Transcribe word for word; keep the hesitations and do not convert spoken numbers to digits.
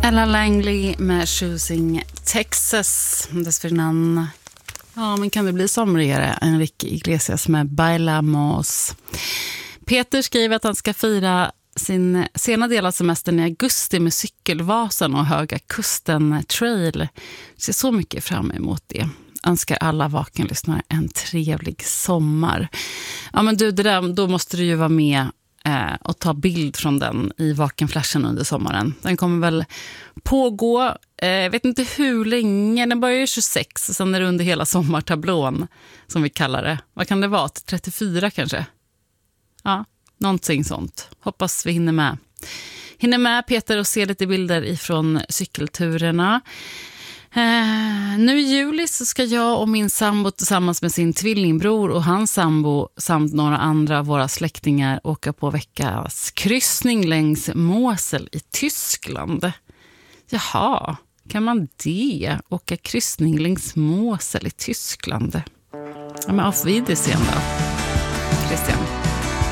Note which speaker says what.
Speaker 1: Ella Langley med Choosing Texas. Dessförinnan, ja men kan det bli somrigare? Enrique Iglesias med Bailamos. Peter skriver att han ska fira sin sena del av semestern i augusti med Cykelvasan och Höga Kusten Trail. Ser så mycket fram emot det. Önskar alla vakenlyssnare en trevlig sommar. Ja men du, det där, då måste du ju vara med eh, och ta bild från den i Vakenflashen under sommaren. Den kommer väl pågå, eh, jag vet inte hur länge, den börjar ju tjugosex och sen är det under hela sommartablån som vi kallar det. Vad kan det vara? Till trettiofyra kanske? Ja, någonting sånt. Hoppas vi hinner med. Hinner med Peter och se lite bilder ifrån cykelturerna. Uh, nu i juli så ska jag och min sambo tillsammans med sin tvillingbror och hans sambo samt några andra av våra släktingar åka på veckans kryssning längs Mosel i Tyskland. Jaha, kan man det? Åka kryssning längs Mosel i Tyskland? Ja, men auf Wiedersehen då.